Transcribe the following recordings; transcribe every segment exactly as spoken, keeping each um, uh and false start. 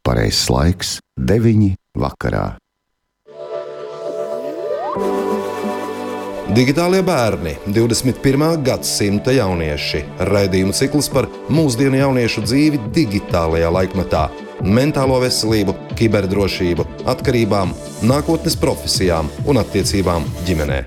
Pareizs laiks – deviņi vakarā. Digitālie bērni, divdesmit pirmā gadsimta jaunieši. Raidījumu cikls par mūsdienu jauniešu dzīvi digitālajā laikmetā, mentālo veselību, kiberdrošību, atkarībām, nākotnes profesijām un attiecībām ģimenē.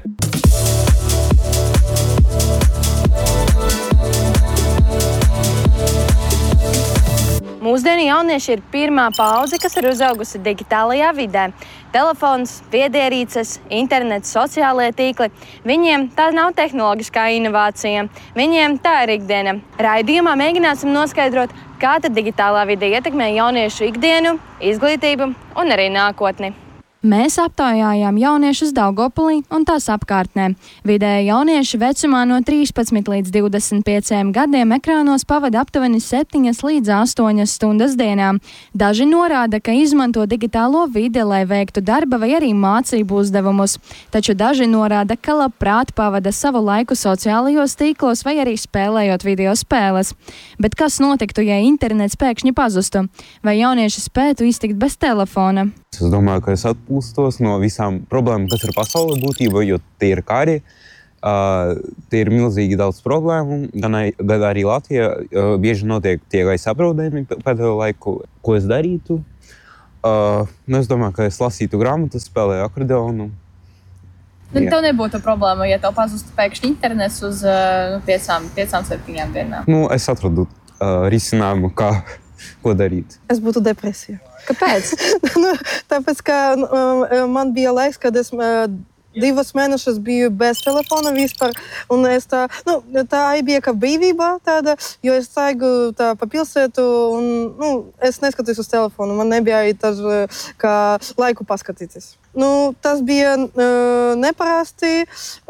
Mūsdienu jaunieši ir pirmā paudze, kas ir uzaugusi digitālajā vidē. Telefons, viedierīces, internets, sociālie tīkli. Viņiem tā nav tehnoloģiskā inovācija. Viņiem tā ir ikdiena. Raidījumā mēģināsim noskaidrot, kā tad digitālā vide ietekmē jauniešu ikdienu, izglītību un arī nākotni. Mēs aptaujājām jauniešus Daugavpilī un tās apkārtnē. Vidēji jaunieši vecumā no trīspadsmit līdz divdesmit pieciem gadiem ekrānos pavada aptuveni septiņas līdz astoņas stundas dienā. Daži norāda, ka izmanto digitālo vidi, lai veiktu darba vai arī mācību uzdevumus. Taču daži norāda, ka labprāt pavada savu laiku sociālajos tīklos vai arī spēlējot video spēles. Bet kas notiktu, ja internets pēkšņi pazustu? Vai jaunieši spētu iztikt bez telefona? Es domāju, ka es atpūstos no visām problēmām, kas ir pasaulē būtībā, jo tie ir kari, uh, tie ir milzīgi daudz problēmu, gan, gan arī Latvijā uh, bieži notiek tie gaisa apdraudējumi pēdējo laiku, ko es darītu. Uh, nu, es domāju, ka es lasītu grāmatas, spēlēju akordeonu. Nu, tev nebūtu problēma, ja tev pazustu pēkšņi internets uz uh, piecām, piecām, septiņām dienām? Nu, es atradu uh, risinājumu, kā, ko darīt. Es būtu depresija. Kāpēc? nu, tāpēc, ka um, man bija laiks, kad es uh, divas mēnešus biju bez telefona vispār. Un es tā, nu, tā bija kā brīvība tāda, jo es staigu tā pa pilsētu un nu, es neskatos uz telefonu. Man nebija arī tas, kā laiku paskatīties. Nu, tas bija uh, neparasti,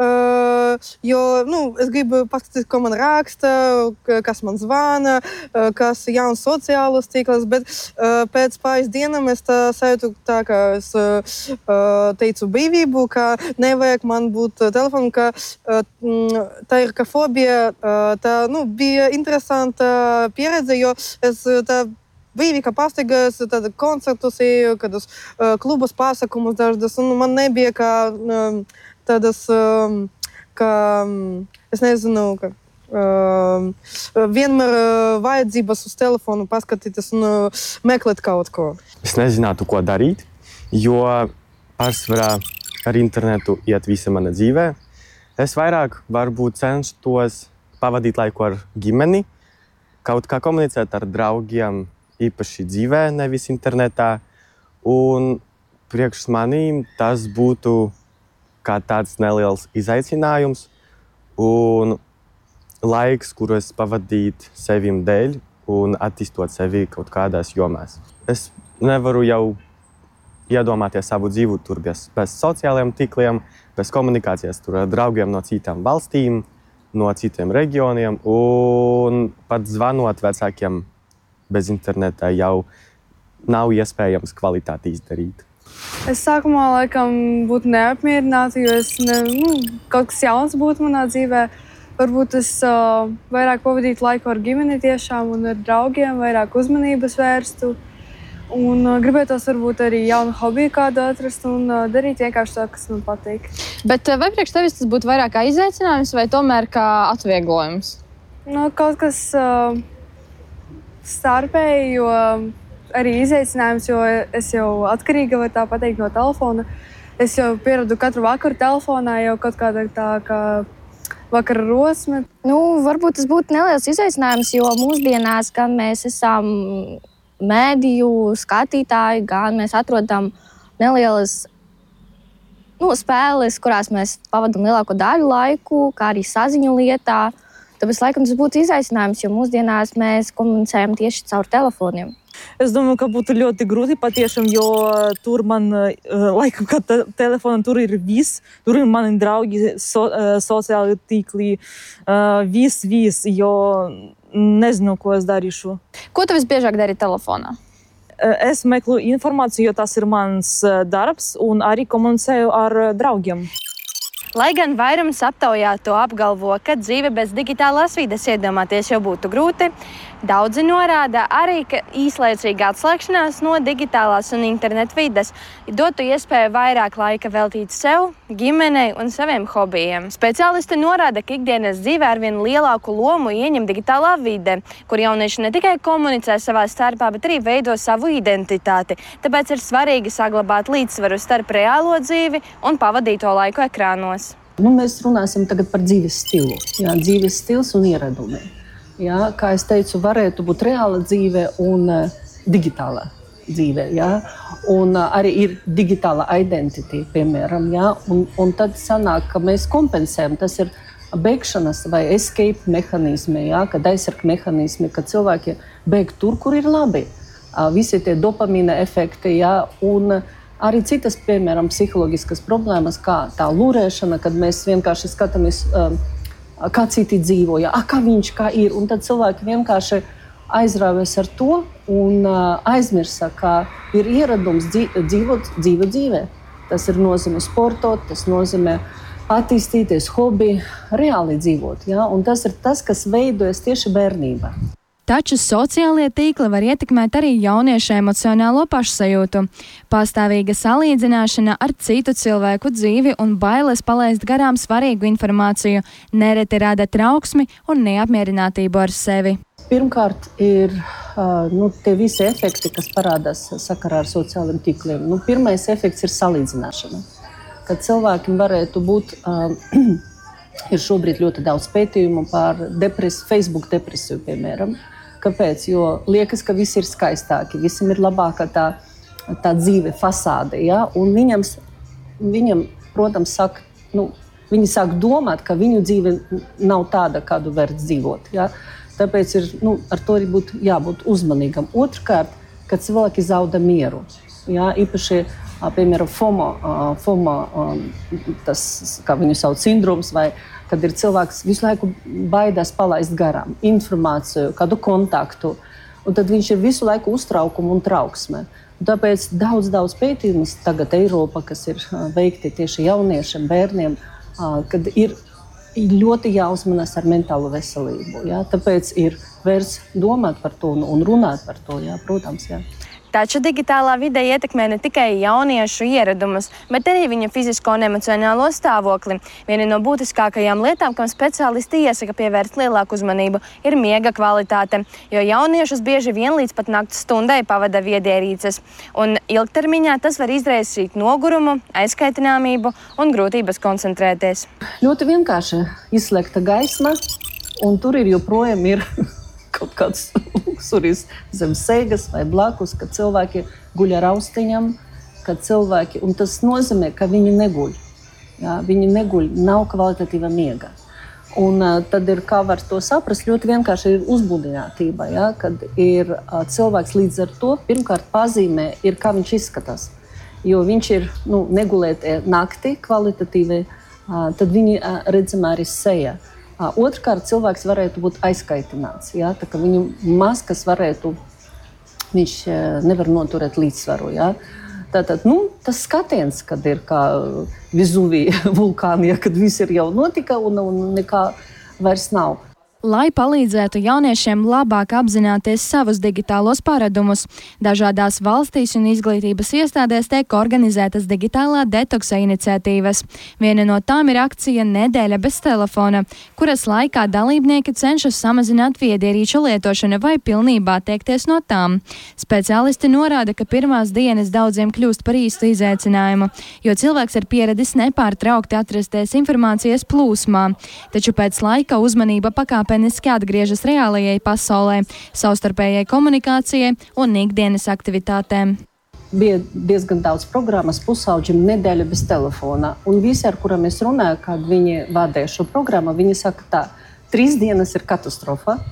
uh, jo nu, es gribu paskatīties, ko man raksta, kas man zvana, uh, kas ir jauns sociālos tīklos, bet uh, pēc pāris dienām es tā sajūtu tā, ka es uh, teicu brīvību, ka nevajag man būt telefonu, ka uh, tā ir kā fobija, uh, tā nu, bija interesanta pieredze, jo es tā brīvi, ka pastaigājos, tāda koncertus eju, kādas uh, klubas pasākumus dažas, un man nebija kā um, tādas, um, kā, um, es nezinu, ka um, vienmēr uh, vajadzības uz telefonu paskatīties un uh, meklēt kaut ko. Es nezinātu, ko darīt, jo pārsvarā ar internetu iet visa mana dzīvē. Es vairāk varbūt cenšos pavadīt laiku ar ģimeni, kaut kā komunicēt ar draugiem, īpaši dzīvē, nevis internetā. Un priekš manīm tas būtu kā tāds neliels izaicinājums un laiks, kuru es pavadītu sevim dēļ un attīstot sevi kaut kādās jomās. Es nevaru jau iedomāties savu dzīvi tur bez, bez sociālajiem tīkliem, bez komunikācijas tur ar draugiem no citām valstīm, no citiem reģioniem un pat zvanot vecākiem bez interneta jau nav iespējams kvalitāti izdarīt. Es sākumā laikam būtu neapmierināta, jo es ne, nu, kaut kas jauns būtu manā dzīvē. Varbūt es uh, vairāk pavadītu laiku ar ģimeni tiešām un ar draugiem, vairāk uzmanības vērstu. Un uh, gribētos varbūt arī jaunu hobiju kādu atrast un uh, darīt vienkārši to, kas man patīk. Bet uh, vai priekš tevis tas būtu vairāk kā izaicinājums vai tomēr kā atvieglojums? Nu, kaut kas uh, starpēji, jo arī izaicinājums, jo es jau atkarīga, var tā pateikt, no telefona. Es jau pieradu katru vakaru telefonā, jau kaut kāda tā kā vakara rosme. Nu, varbūt tas būtu neliels izaicinājums, jo mūsdienās gan mēs esam mēdīju skatītāji, gan mēs atrodam nelielas nu, spēles, kurās mēs pavadam lielāko daļu laiku, kā arī saziņu lietā. Tāpēc, laikam, tas būtu izaicinājums, jo mūsdienās mēs komunicējam tieši caur telefoniem. Es domāju, ka būtu ļoti grūti patiešām, jo tur man, laikam, kā te, telefona, tur ir viss. Tur ir mani draugi, so, sociāli tīkli, viss, viss, jo nezinu, ko es darīšu. Ko tu visbiežāk dari telefonā? Es meklēju informāciju, jo tas ir mans darbs, un arī komunicēju ar draugiem. Lai gan vairums aptaujāto apgalvo, ka dzīve bez digitālās vides iedomāties jau būtu grūti, daudzi norāda arī, ka īslaicīga atslēgšanās no digitālās un internetu vides dotu iespēju vairāk laika veltīt sev, ģimenei un saviem hobijiem. Speciālisti norāda, ka ikdienas dzīvē arvien lielāku lomu ieņem digitālā vide, kur jaunieši ne tikai komunicē savā starpā, bet arī veido savu identitāti. Tāpēc ir svarīgi saglabāt līdzsvaru starp reālo dzīvi un pavadīto laiku ekrānos. Nu, mēs runāsim tagad par dzīves stilu. Jā, dzīves stils un ieradumi. Jā, kā es teicu, varētu būt reāla dzīve un uh, digitāla dzīve. Jā? Un uh, arī ir digitāla identitāte, piemēram. Jā? Un, un tad sanāk, ka mēs kompensējam. Tas ir bēgšanas vai escape mehānismi, jā? Kad aizsarg mehānismi, kad cilvēki bēg tur, kur ir labi. Uh, visi tie dopamīna efekti, jā? Un uh, arī citas, piemēram, psiholoģiskas problēmas, kā tā lūrēšana, kad mēs vienkārši skatāmies, kā citi dzīvo, ja, kā viņš kā ir. Un tad cilvēki vienkārši aizrāvēs ar to un aizmirsa, ka ir ieradums dzīvot dzīvo dzīvē. Tas ir nozīmē sportot, tas nozīmē attīstīties, hobi, reāli dzīvot. Ja? Un tas ir tas, kas veidojas tieši bērnībā. Taču sociālie tīkli var ietekmēt arī jauniešu emocionālo pašsajūtu. Pastāvīga salīdzināšana ar citu cilvēku dzīvi un bailes palaist garām svarīgu informāciju nereti rada trauksmi un neapmierinātību ar sevi. Pirmkārt, ir nu, tie visi efekti, kas parādās sakarā ar sociāliem tīkliem. Nu, pirmais efekts ir salīdzināšana. Kad cilvēkiem varētu būt, uh, ir šobrīd ļoti daudz pētījumu par depresi, Facebook depresiju, piemēram. Kāpēc? Jo liekas, ka visi ir skaistāki, visam ir labāka tā, tā dzīve fasāde. Ja? Un viņam, viņam, protams, saka, nu, viņi sāk domāt, ka viņu dzīve nav tāda, kādu vērts dzīvot. Ja? Tāpēc ir, nu, ar to arī būtu jābūt uzmanīgam. Otrkārt, kad cilvēki zauda mieru. Ja? Īpaši, piemēram, FOMO, FOMO, tas, kā viņu sauc, sindroms, vai kad ir cilvēks visu laiku baidās palaist garām informāciju, kādu kontaktu, un tad viņš ir visu laiku uztraukumu un trauksmē. Un tāpēc daudz, daudz pētījumus tagad Eiropa, kas ir veikti tieši jauniešiem, bērniem, kad ir ļoti jāuzmanas ar mentālo veselību. Ja? Tāpēc ir vērts domāt par to un runāt par to, ja? Protams. Ja? Taču digitālā vide ietekmē ne tikai jauniešu ieradumus, bet arī viņa fizisko un emocionālo stāvokli. Viena no būtiskākajām lietām, kam speciālisti iesaka pievērst lielāku uzmanību, ir miega kvalitāte, jo jauniešus bieži vien līdz pat nakts stundai pavada viedierīces. Un ilgtermiņā tas var izraisīt nogurumu, aizkaitināmību un grūtības koncentrēties. Ļoti vienkārši izslēgta gaisma, un tur ir joprojām ir kaut kāds luksuris zem sēgas vai blakus, kad cilvēki guļ ar austiņām, kad cilvēki, un tas nozīmē, ka viņi neguļ. Jā, viņi neguļ, nav kvalitatīva miega. Un uh, tad ir, kā var to saprast, ļoti vienkārši ir uzbudinātība, jā, kad ir uh, cilvēks līdz ar to, pirmkārt pazīmē, ir kā viņš izskatās. Jo viņš ir, nu, negulēt naktī kvalitatīvi, uh, tad viņi uh, redzam arī seja. Otrkārt, cilvēks varētu būt aizkaitināts. Ja? Tā kā viņu maskas varētu, viņš nevar noturēt līdzsvaru. Ja? Tātad, nu, tas skatiens, kad ir kā Vizuvija vulkāni, ja, kad viss ir jau notika un, un nekā vairs nav. Lai palīdzētu jauniešiem labāk apzināties savus digitālos paradumus, dažādās valstīs un izglītības iestādēs tiek organizētas digitālā detoksa iniciatīvas. Viena no tām ir akcija Nedēļa bez telefona, kuras laikā dalībnieki cenšas samazināt viedierīču lietošanu vai pilnībā atteikties no tām. Speciālisti norāda, ka pirmās dienas daudziem kļūst par īstu izaicinājumu, jo cilvēks ir pieradis nepārtraukti atrasties informācijas plūsmā. Taču pēc laika uzmanība pakāpeniski Peniski atgriežas reālajai pasaulē, savstarpējai komunikācijai un ikdienas aktivitātēm. Bija diezgan daudz programmas pusauģim Nedēļa bez telefona. Un visi, ar kuriem es runāju, kad viņi vadīja šo programmu, viņi saka tā, trīs dienas ir katastrofa.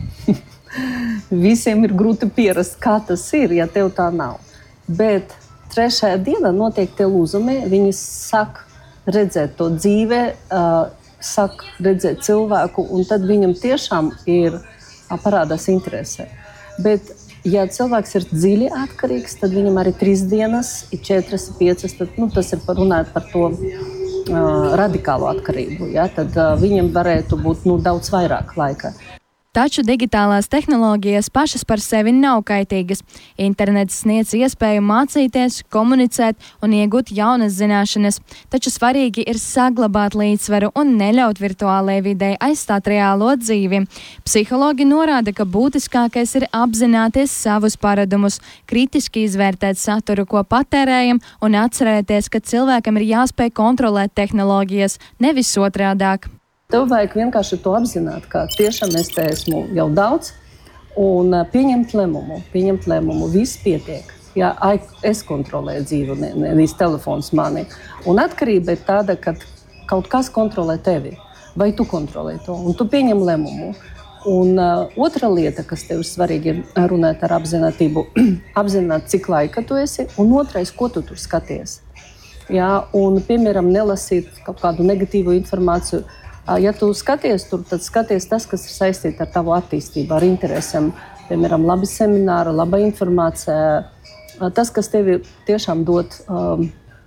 Visiem ir grūti pierast, kā tas ir, ja tev tā nav. Bet trešajā dienā notiek tie lūzumi, viņi sāk redzēt to dzīvē, uh, sāk redzēt cilvēku, un tad viņam tiešām ir parādās interese. Bet, ja cilvēks ir dziļi atkarīgs, tad viņam arī trīs dienas, ir četras, piecas, tad nu, tas ir runāt par to uh, radikālu atkarību, ja, tad uh, viņiem varētu būt nu, daudz vairāk laika. Taču digitālās tehnoloģijas pašas par sevi nav kaitīgas. Internets sniedz iespēju mācīties, komunicēt un iegūt jaunas zināšanas, taču svarīgi ir saglabāt līdzsvaru un neļaut virtuālajai videi aizstāt reālo dzīvi. Psihologi norāda, ka būtiskākais ir apzināties savus paradumus, kritiski izvērtēt saturu, ko patērējam, un atcerēties, ka cilvēkam ir jāspēj kontrolēt tehnoloģijas, nevis otrādāk. Tev vajag vienkārši to apzināt, ka tiešām es te esmu jau daudz un pieņemt lēmumu, pieņemt lēmumu, viss pietiek. Ja, es kontrolēju dzīvi, ne, nevis telefons mani. Un atkarība ir tāda, ka kaut kas kontrolē tevi, vai tu kontrolē to, un tu pieņem lēmumu. Un uh, otra lieta, kas tev ir svarīgi, ir runāt ar apzinātību, apzināt, cik laika tu esi, un otrais, ko tu tur skaties. Ja, un, piemēram, nelasīt kaut kādu negatīvu informāciju. Ja tu skaties tur, tad skaties tas, kas ir saistīts ar tavu attīstību, ar interesēm. Piemēram, labi semināri, laba informācija. Tas, kas tevi tiešām dod um,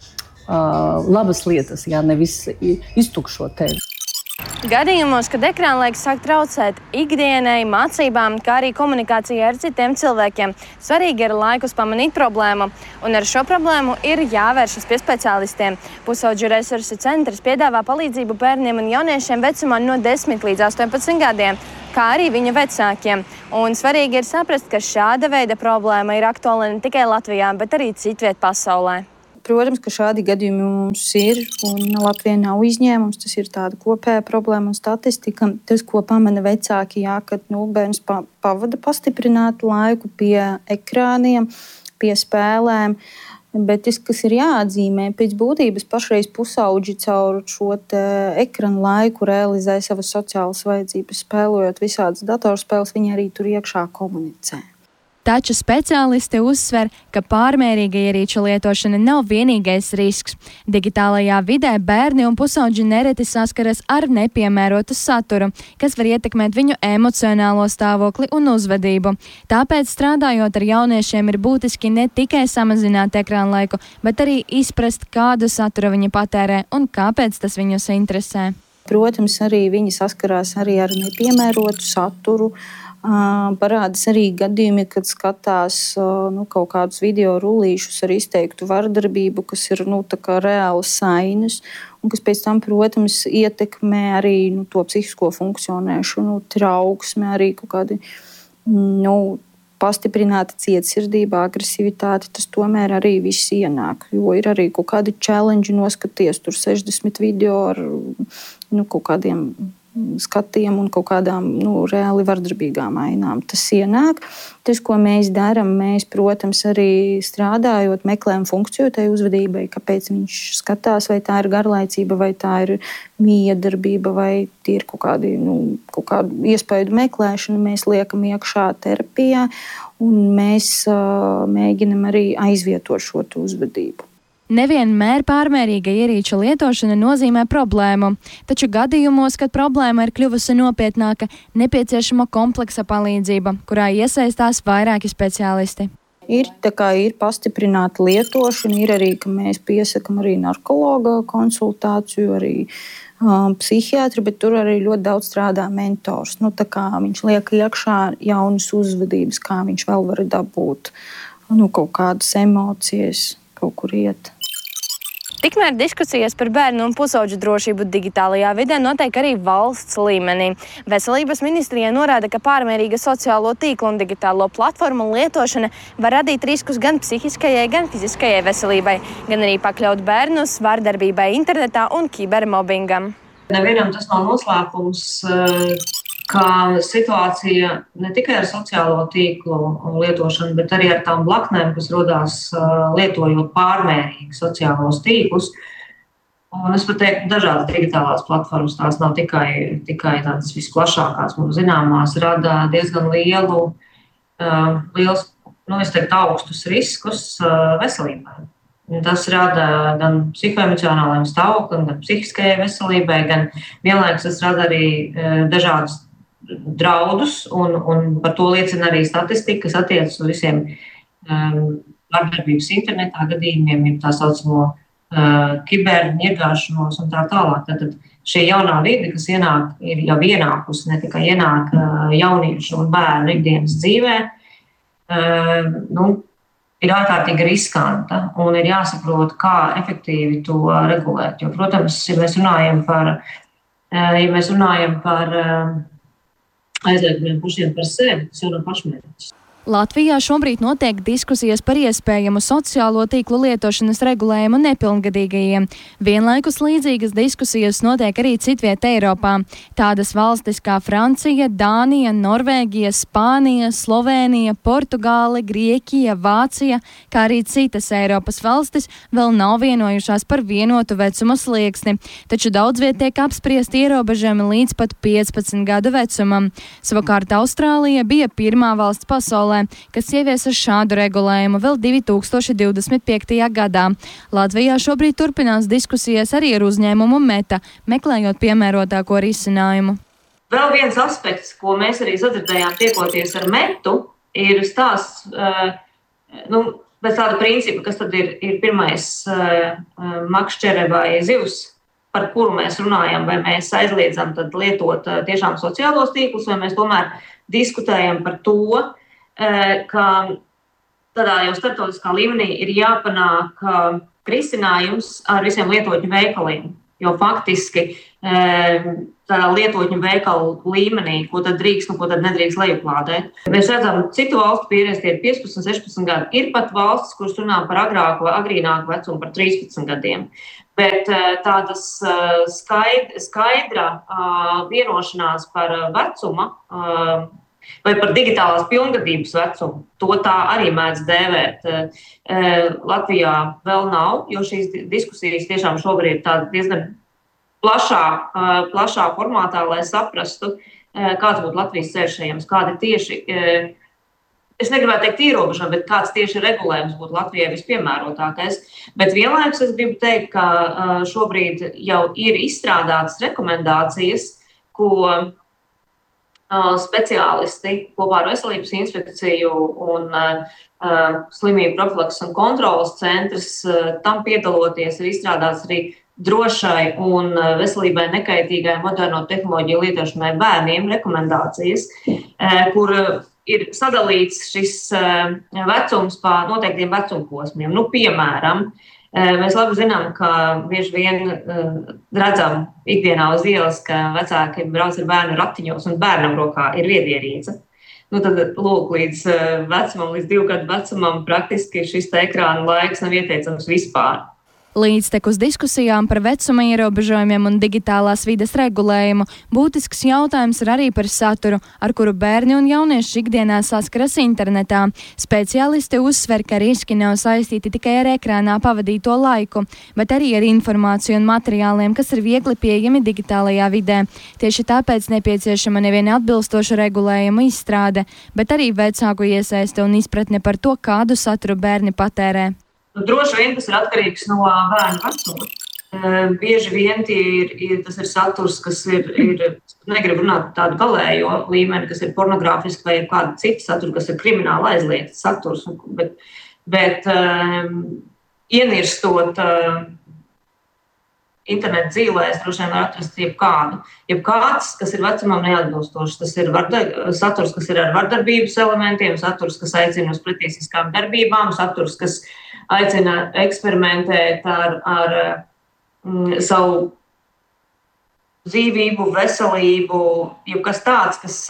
uh, labas lietas, ja nevis iztukšo tevi. Gadījumos, kad ekrānlaiks sāk traucēt ikdienai, mācībām, kā arī komunikācijai ar citiem cilvēkiem, svarīgi ir laikus pamanīt problēmu, un ar šo problēmu ir jāvēršas pie speciālistiem. Pusaudžu resursu centrs piedāvā palīdzību bērniem un jauniešiem vecumā no desmit līdz astoņpadsmit gadiem, kā arī viņa vecākiem. Un svarīgi ir saprast, ka šāda veida problēma ir aktuāla ne tikai Latvijā, bet arī citviet pasaulē. Protams, ka šādi gadījumi mums ir, un Latvija nav izņēmums. Tas ir tāda kopēja problēma un statistika. Tas, ko pamana vecāki, jā, kad nu, bērns pa, pavada pastiprinātu laiku pie ekrāniem, pie spēlēm. Bet tas, kas ir jāatzīmē, pēc būtības pašreiz pusauģi caur šo ekranu laiku realizē savas sociālas vajadzības, spēlējot visādas datorspēles, viņi arī tur iekšā komunicē. Taču speciālisti uzsver, ka pārmērīga ierīču lietošana nav vienīgais risks. Digitālajā vidē bērni un pusauģi nereti saskaras ar nepiemērotu saturu, kas var ietekmēt viņu emocionālo stāvokli un uzvedību. Tāpēc, strādājot ar jauniešiem, ir būtiski ne tikai samazināt ekrāna laiku, bet arī izprast, kādu saturu viņi patērē un kāpēc tas viņus interesē. Protams, arī viņi saskarās arī ar nepiemērotu saturu. Uh, parādās arī gadījumi, kad skatās uh, nu, kaut kādus video rullīšus ar izteiktu vardarbību, kas ir nu, tā kā reāls sainas, un kas pēc tam, protams, ietekmē arī nu, to psihisko funkcionēšanu, trauksmi, arī kaut kādi nu, pastiprināta cietsirdība, agresivitāte. Tas tomēr arī viss ienāk, jo ir arī kaut kādi challenge noskaties, tur sešdesmit video ar nu, kaut kādiem skatiem un kaut kādām nu, reāli vardarbīgām ainām. Tas ienāk. Tas, ko mēs darām, mēs, protams, arī strādājot, meklējam funkciju tai uzvedībai, kāpēc viņš skatās, vai tā ir garlaicība, vai tā ir miedarbība, vai tie ir kaut kādi, nu, kaut kādu iespēju meklēšana. Mēs liekam iekšā terapijā un mēs uh, mēģinam arī aizvietot šo uzvedību. Nevienmēr pārmērīga ierīču lietošana nozīmē problēmu, taču gadījumos, kad problēma ir kļuvusi nopietnāka, nepieciešama kompleksa palīdzība, kurā iesaistās vairāki speciālisti. Ir, tā kā ir pastiprināta lietošana, ir arī, ka mēs piesakam arī narkologa konsultāciju, arī um, psihiatri, bet tur arī ļoti daudz strādā mentors. Nu, tā kā viņš liek iekšā jaunas uzvedības, kā viņš vēl var dabūt nu, kaut kādas emocijas, kaut kur iet. Tikmēr diskusijas par bērnu un pusauģu drošību digitālajā vidē notiek arī valsts līmenī. Veselības ministrija norāda, ka pārmērīga sociālo tīklu un digitālo platformu lietošana var radīt riskus gan psihiskajai, gan fiziskajai veselībai, gan arī pakļaut bērnus vardarbībai internetā un kibermobbingam. Nevienam tas nav noslēpums, ka situācija ne tikai ar sociālo tīklu lietošanu, bet arī ar tām blaknēm, kas rodās lietojot pārmērīgi sociālos tīklus. Un es pat teiktu, dažādas digitālās platformas, tās nav tikai, tikai tādas visplašākās mums zināmās, rada diezgan lielu, liels, nu, es teiktu, augstus riskus veselībai. Tas rada gan psihoemocionālajiem stāvoklim, gan psihiskajai veselībai, gan vienlaikus tas rada arī dažādas draudus, un, un par to liecina arī statistika, kas attiecas uz visiem um, vardarbības internetā gadījumiem, ja tā saucamo kiberniegāšanos un tā tālāk. Tad šī jaunā vide, kas ienāk, ir jau ienākusi, ne tikai ienāk jauniešu un bērnu ikdienas dzīvē, nu, ir ārkārtīgi riskanta un ir jāsaprot, kā efektīvi to regulēt. Jo, protams, ja mēs runājam par, ja mēs runājam par aizliegumiem pašiem par sevi, tas jau nav pašmērķis. Latvijā šobrīd notiek diskusijas par iespējamu sociālo tīklu lietošanas regulējumu nepilngadīgajiem. Vienlaikus līdzīgas diskusijas notiek arī citviet Eiropā. Tādas valstis kā Francija, Dānija, Norvēģija, Spānija, Slovēnija, Portugāle, Grieķija, Vācija, kā arī citas Eiropas valstis vēl nav vienojušās par vienotu vecuma slieksni, taču daudz viet tiek apspriesti ierobežojumi līdz pat piecpadsmit gadu vecumam. Savukārt Austrālija bija pirmā valsts pasaulē, kas ieviesa šādu regulējumu vēl divi tūkstoši divdesmit piektajā gadā. Latvijā šobrīd turpinās diskusijas arī ar uzņēmumu Meta, meklējot piemērotāko risinājumu. Vēl viens aspekts, ko mēs arī sadzirdējām tiekoties ar Metu, ir stāsts, nu, bez tāda principa, kas tad ir, ir pirmais makšķere vai zivs, par kuru mēs runājam, vai mēs aizliedzam tad lietot tiešām sociālos tīklus, vai mēs tomēr diskutējam par to, ka tādā jau starptautiskā līmenī ir jāpanāk risinājums ar visiem lietotņu veikaliem. Jo faktiski tādā lietotņu veikalu līmenī, ko tad drīkst un ko tad nedrīkst lejuplādēt. Mēs redzam, citu valstu pieredzi ir piecpadsmit, sešpadsmit gadi. Ir pat valstis, kuras runā par agrāku vai agrīnāku vecumu, par trīspadsmit gadiem. Bet tādas skaidra, skaidra vienošanās par vecuma vai par digitālās pilngadības vecumu, to tā arī mēdz dēvēt. Latvijā vēl nav, jo šīs diskusijas tiešām šobrīd ir tāda diezgan plašā, plašā formātā, lai saprastu, kāds būtu Latvijas ceļš ejams, kādi tieši, es negribētu teikt ierobežojumi, bet kāds tieši regulējums būtu Latvijai vispiemērotākais. Bet vienlaikus es gribu teikt, ka šobrīd jau ir izstrādātas rekomendācijas, ko speciālisti kopā ar Veselības inspekciju un uh, slimību profilakses un kontrolas centrs uh, tam piedaloties ir izstrādāts arī drošai un veselībai nekaitīgai moderno tehnoloģiju lietošanai bērniem rekomendācijas, uh, kur ir sadalīts šis uh, vecums pa noteiktiem vecumposmiem. Nu, piemēram, mēs labi zinām, ka bieži vien redzam ikdienā uz ielas, ka vecāki brauc ar bērnu ratiņos un bērnam rokā ir viedierīce. Nu, tad, lūk, līdz vecumam, līdz divu gadu vecumam praktiski šis te ekrāna laiks nav ieteicams vispār. Līdztekus diskusijām par vecuma ierobežojumiem un digitālās vides regulējumu, būtisks jautājums ir arī par saturu, ar kuru bērni un jaunieši ikdienā saskaras internetā. Speciālisti uzsver, ka riski nav saistīti tikai ar ekrānā pavadīto laiku, bet arī ar informāciju un materiāliem, kas ir viegli pieejami digitālajā vidē. Tieši tāpēc nepieciešama nevien atbilstoša regulējuma izstrāde, bet arī vecāku iesaiste un izpratne par to, kādu saturu bērni patērē. Nu, droši vien tas ir atkarīgs no bērnu vecuma. Uh, bieži vien ir, ir, tas ir saturs, kas ir, ir negribu runāt tādu galējo līmeni, kas ir pornogrāfiski vai kāda cita satura, kas ir krimināli aizliegts saturs. Bet, bet uh, ienirstot uh, internetu dzīvēs, droši vien var atrast jebkādu. Jebkāds, kas ir vecumam neatbilstošs. Tas ir vardar, saturs, kas ir ar vardarbības elementiem, saturs, kas aicina uz pretīsiskām darbībām, saturs, kas aicina eksperimentēt ar, ar mm, savu dzīvību, veselību, jau kas tāds, kas,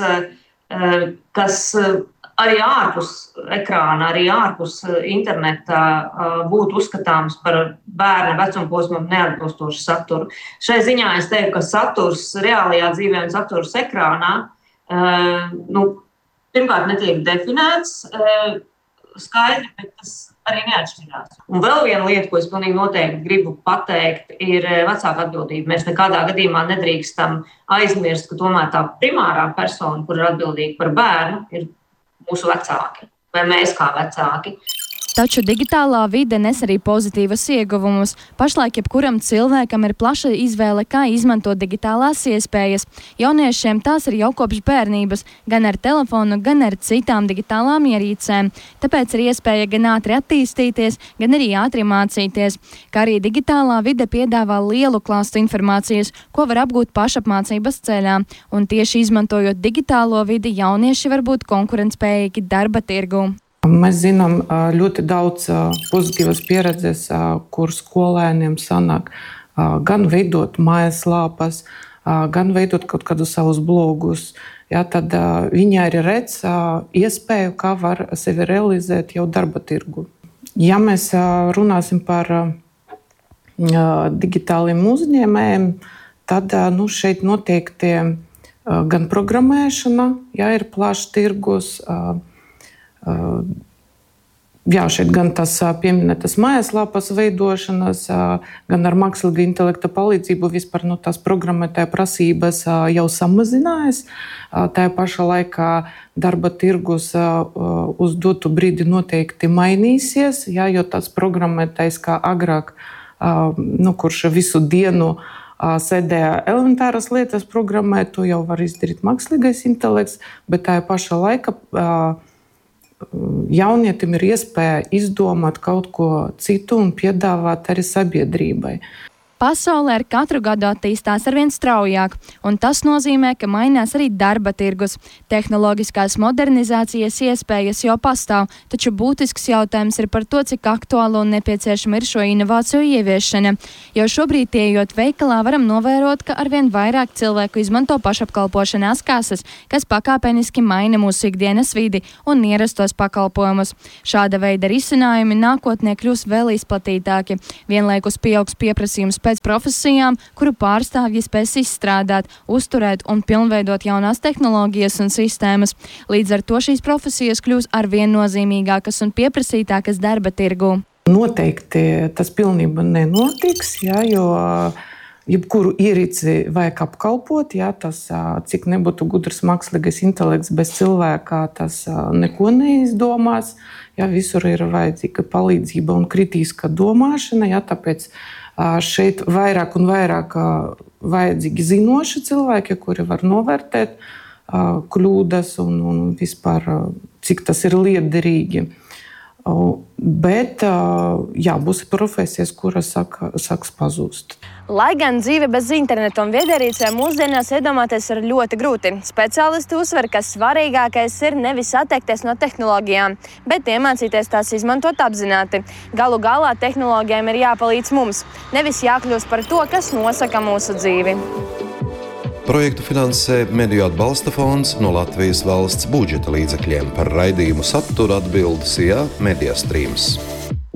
kas arī ārpus ekrāna, arī ārpus interneta būtu uzskatāms par bērna vecumposmam neatbilstošu saturu. Šai ziņā es teiktu, ka saturs reālajā dzīvē un saturs ekrānā nu, pirmkārt netiek definēts skaidri, bet tas arī neatšķirās. Un vēl viena lieta, ko es pilnīgi noteikti gribu pateikt, ir vecāka atbildība. Mēs nekādā gadījumā nedrīkstam aizmirst, ka tomēr tā primārā persona, kur ir atbildīga par bērnu, ir mūsu vecāki vai mēs kā vecāki. Taču digitālā vide nes arī pozitīvas ieguvumus. Pašlaik jebkuram cilvēkam ir plaša izvēle, kā izmantot digitālās iespējas. Jauniešiem tās ir jau kopš bērnības, gan ar telefonu, gan ar citām digitālām ierīcēm. Tāpēc ir iespēja gan ātri attīstīties, gan arī ātri mācīties. Kā arī digitālā vide piedāvā lielu klāstu informācijas, ko var apgūt pašapmācības ceļā. Un tieši izmantojot digitālo vidi, jaunieši var būt konkurentspējīgi darba tirgū. Mēs zinām ļoti daudz pozitīvas pieredzes, kur skolēniem sanāk gan veidot mājaslapas, gan veidot kaut kādus savus blogus. Ja, tad viņi arī redz iespēju, kā var sevi realizēt jau darba tirgu. Ja mēs runāsim par digitāliem uzņēmējiem, tad nu, šeit noteikti gan programmēšana, ja ir plašs tirgus, Jā, šeit gan tas pieminētas mājaslapas veidošanas, gan ar mākslīga intelekta palīdzību vispār no tās programmētāja prasības jau samazinājās. Tā pašā laikā darba tirgus uz dotu brīdi noteikti mainīsies, jā, jo tāds programmētājs kā agrāk, nu, kurš visu dienu sēdēja elementāras lietas programmēt, to jau var izdarīt mākslīgais intelekts, bet tā pašā laikā jaunietim ir iespēja izdomāt kaut ko citu un piedāvāt arī sabiedrībai. Pasaulē ar katru gadu attīstās arvien straujāk, un tas nozīmē, ka mainās arī darba tirgus. Tehnoloģiskās modernizācijas iespējas jau pastāv, taču būtisks jautājums ir par to, cik aktuāla un nepieciešama ir šo inovāciju ieviešana. Jau šobrīd, ejot veikalā, varam novērot, ka arvien vairāk cilvēku izmanto pašapkalpošanās kases, kas pakāpeniski maina mūsu ikdienas vidi un ierastos pakalpojumus. Šāda veida risinājumi nākotnē kļūs vēl izplatītāki. Vienlaikus pieaugs pieprasījums pēc profesijām, kuru pārstāvji spēs izstrādāt, uzturēt un pilnveidot jaunās tehnoloģijas un sistēmas. Līdz ar to šīs profesijas kļūs arvien nozīmīgākas un pieprasītākas darba tirgū. Noteikti tas pilnībā nenotiks, jā, jo jebkuru ierīci vajag apkalpot, jā, tas, cik nebūtu gudrs mākslīgais intelekts bez cilvēka, tas neko neizdomās. Jā, visur ir vajadzīga palīdzība un kritiska domāšana, jā, tāpēc šeit vairāk un vairāk vajadzīgi zinoši cilvēki, kuri var novērtēt kļūdas un, un vispār, cik tas ir liederīgi. Bet jā, būs profesijas, kuras sāk, sāks pazūst. Lai gan dzīve bez interneta un viedierīcēm mūsdienās iedomāties ir ļoti grūti, speciālisti uzsver, ka svarīgākais ir nevis atteikties no tehnoloģijām, bet iemācīties tās izmantot apzināti. Galu galā tehnoloģijām ir jāpalīdz mums, nevis jākļūst par to, kas nosaka mūsu dzīvi. Projektu finansē Mediju atbalsta fonds no Latvijas valsts budžeta līdzekļiem. Par raidījumu saturu atbild Sijā Mediastrīms.